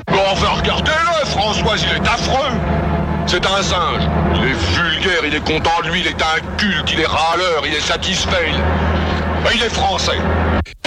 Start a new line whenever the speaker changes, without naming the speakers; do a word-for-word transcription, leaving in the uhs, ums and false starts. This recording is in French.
Bon, enfin, regardez-le, Françoise, il est affreux. C'est un singe. Il est vulgaire, il est content de lui, il est inculte, il est râleur, il est satisfait. Il, il est français.